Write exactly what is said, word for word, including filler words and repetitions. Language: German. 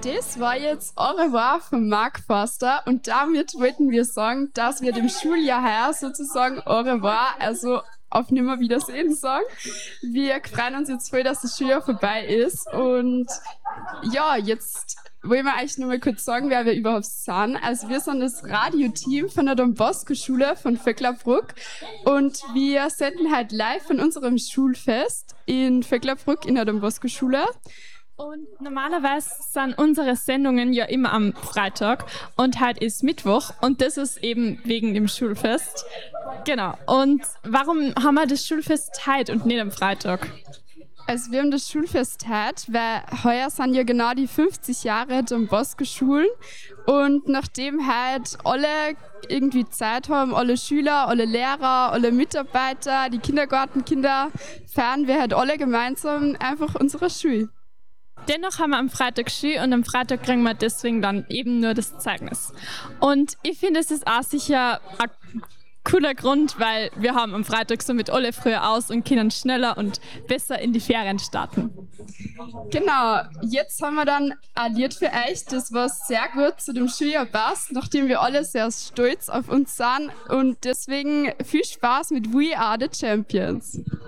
das war jetzt Au revoir von Mark Forster und damit wollten wir sagen, dass wir dem Schuljahr heuer sozusagen Au revoir, also auf Nimmerwiedersehen sagen. Wir freuen uns jetzt voll, dass das Schuljahr vorbei ist und ja, jetzt wollen wir eigentlich nur mal kurz sagen, wer wir überhaupt sind. Also wir sind das Radioteam von der Don Bosco Schule von Vöcklerbruck und wir senden halt live von unserem Schulfest in Vöcklerbruck in der Don Bosco Schule. Und normalerweise sind unsere Sendungen ja immer am Freitag und heute ist Mittwoch und das ist eben wegen dem Schulfest. Genau. Und warum haben wir das Schulfest heute und nicht am Freitag? Also wir haben das Schulfest heute, weil heuer sind ja genau die fünfzig Jahre Don Bosco Schulen und nachdem halt alle irgendwie Zeit haben, alle Schüler, alle Lehrer, alle Mitarbeiter, die Kindergartenkinder, feiern wir halt alle gemeinsam einfach unsere Schule. Dennoch haben wir am Freitag Schule und am Freitag kriegen wir deswegen dann eben nur das Zeugnis. Und ich finde, es ist auch sicher ein cooler Grund, weil wir haben am Freitag somit alle früher aus und können schneller und besser in die Ferien starten. Genau, jetzt haben wir dann ein Lied für euch, das was sehr gut zu dem Schuljahr passt, nachdem wir alle sehr stolz auf uns sind und deswegen viel Spaß mit We Are The Champions.